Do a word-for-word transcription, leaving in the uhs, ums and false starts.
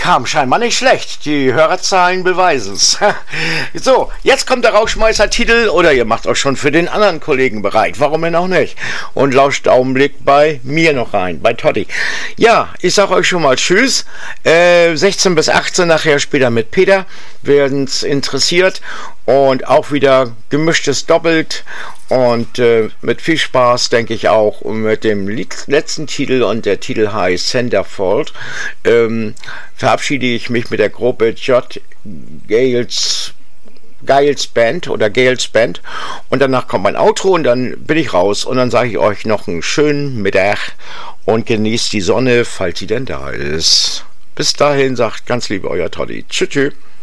kam scheinbar nicht schlecht. Die Hörerzahlen beweisen es. So, jetzt kommt der Rauschmeißer-Titel oder ihr macht euch schon für den anderen Kollegen bereit. Warum denn auch nicht? Und lauscht Augenblick bei mir noch rein, bei Totti. Ja, ich sag euch schon mal Tschüss. Äh, sechzehn bis achtzehn nachher später mit Peter, werden es interessiert. Und auch wieder gemischtes Doppelt und äh, mit viel Spaß, denke ich auch, und mit dem letzten Titel, und der Titel heißt Centerfold, ähm, verabschiede ich mich mit der Gruppe J. Gales Giles Band oder Gales Band, und danach kommt mein Outro und dann bin ich raus und dann sage ich euch noch einen schönen Mittag und genießt die Sonne, falls sie denn da ist. Bis dahin sagt ganz lieb euer Toddy. Tschüss, tschüss.